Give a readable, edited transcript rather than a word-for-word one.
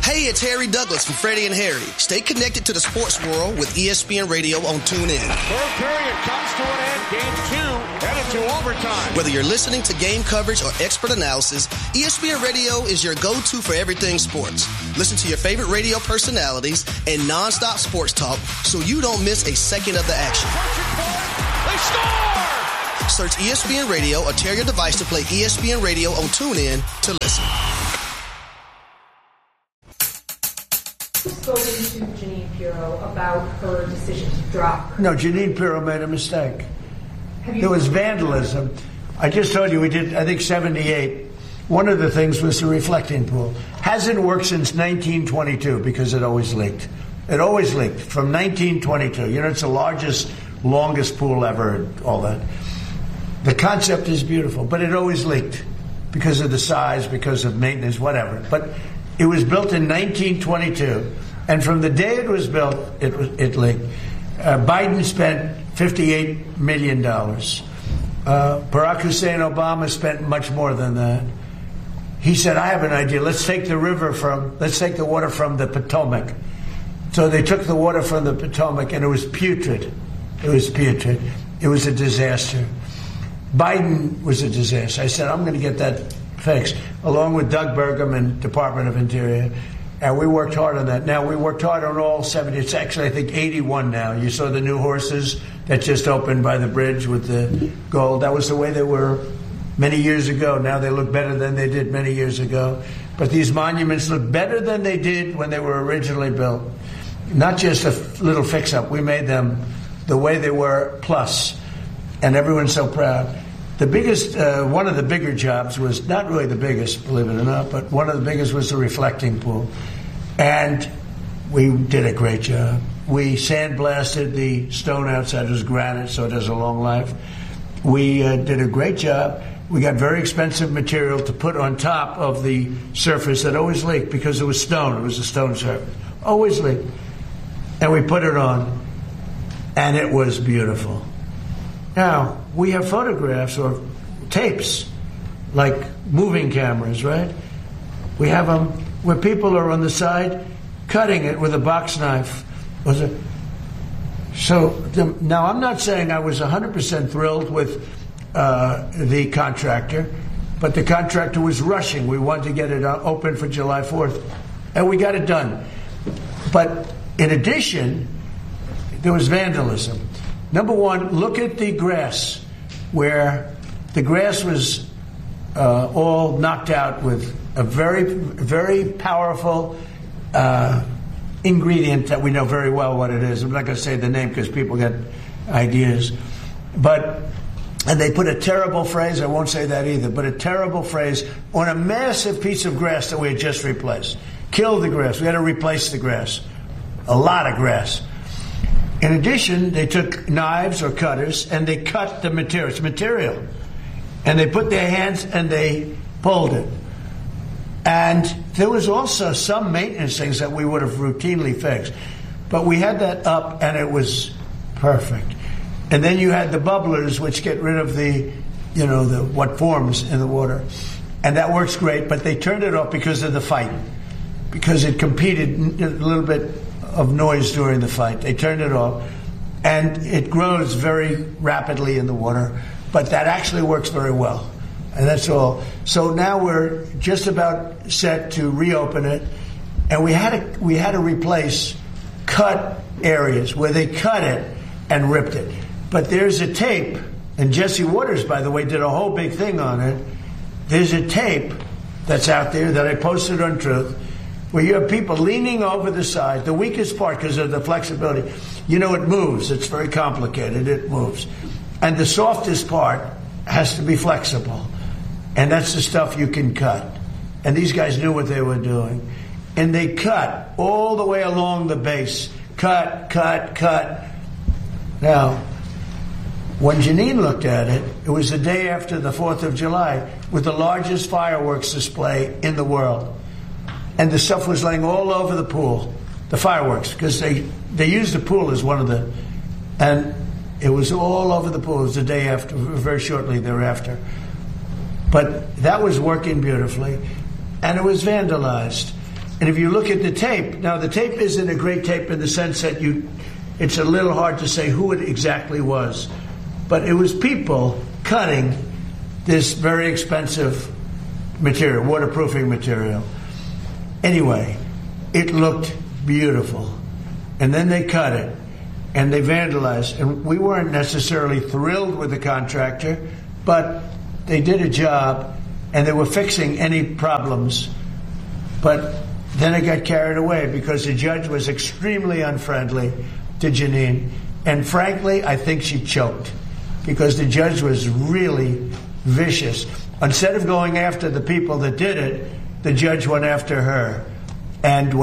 Hey, it's Harry Douglas from Freddie and Harry. Stay connected to the sports world with ESPN Radio on TuneIn. Third period comes to an end. Game 2 headed to overtime. Whether you're listening to game coverage or expert analysis, ESPN Radio is your go-to for everything sports. Listen to your favorite radio personalities and nonstop sports talk so you don't miss a second of the action. They score! Search ESPN Radio or tear your device to play ESPN Radio on TuneIn to listen. Spoken to Jeanine Pirro about her decision to drop. No, Jeanine Pirro made a mistake. There was vandalism. I just told you we did, I think, 78. One of the things was the reflecting pool. Hasn't worked since 1922 because it always leaked. It always leaked from 1922. You know, it's the largest, longest pool ever and all that. The concept is beautiful, but it always leaked because of the size, because of maintenance, whatever. But it was built in 1922, and from the day it was built, it leaked. Biden spent $58 million. Barack Hussein Obama spent much more than that. He said, I have an idea. Let's take the water from the Potomac. So they took the water from the Potomac, and it was putrid. It was putrid. It was a disaster. Biden was a disaster. I said, I'm going to get that fixed, along with Doug Burgum and Department of Interior. And we worked hard on that. Now, we worked hard on all 70. It's actually, I think, 81 now. You saw the new horses that just opened by the bridge with the gold. That was the way they were many years ago. Now they look better than they did many years ago. But these monuments look better than they did when they were originally built. Not just a little fix-up. We made them the way they were, plus. And everyone's so proud. The biggest, one of the bigger jobs was, not really the biggest, believe it or not, but one of the biggest was the reflecting pool. And we did a great job. We sandblasted the stone outside. It was granite, so it has a long life. We did a great job. We got very expensive material to put on top of the surface that always leaked because it was stone. It was a stone surface. Always leaked. And we put it on, and it was beautiful. Now, we have photographs or tapes, like moving cameras, right? We have them where people are on the side cutting it with a box knife. Now, I'm not saying I was 100% thrilled with the contractor, but the contractor was rushing. We wanted to get it open for July 4th, and we got it done. But in addition, there was vandalism. Number one, look at the grass, where the grass was all knocked out with a very, very powerful ingredient that we know very well what it is. I'm not going to say the name because people get ideas. And they put a terrible phrase, I won't say that either, but a terrible phrase on a massive piece of grass that we had just replaced. Kill the grass. We had to replace the grass. A lot of grass. In addition, they took knives or cutters and they cut the material. It's material. And they put their hands and they pulled it. And there was also some maintenance things that we would have routinely fixed. But we had that up and it was perfect. And then you had the bubblers, which get rid of the what forms in the water. And that works great, but they turned it off because of the fight. Because it competed a little bit of noise during the fight. They turned it off, and it grows very rapidly in the water, but that actually works very well, and that's all. So now we're just about set to reopen it, and we had to replace cut areas where they cut it and ripped it. But there's a tape, and Jesse Waters, by the way, did a whole big thing on it. There's a tape that's out there that I posted on Truth, where you have people leaning over the side, the weakest part because of the flexibility. It moves. It's very complicated. It moves. And the softest part has to be flexible. And that's the stuff you can cut. And these guys knew what they were doing. And they cut all the way along the base. Cut, cut, cut. Now, when Jeanine looked at it, it was the day after the 4th of July with the largest fireworks display in the world. And the stuff was laying all over the pool, the fireworks, because they used the pool as one of the, and it was all over the pool. It was the day after, very shortly thereafter. But that was working beautifully, and it was vandalized. And if you look at the tape, now the tape isn't a great tape in the sense that it's a little hard to say who it exactly was. But it was people cutting this very expensive material, waterproofing material. Anyway, it looked beautiful. And then they cut it, and they vandalized. And we weren't necessarily thrilled with the contractor, but they did a job, and they were fixing any problems. But then it got carried away because the judge was extremely unfriendly to Janine. And frankly, I think she choked because the judge was really vicious. Instead of going after the people that did it, the judge went after her. And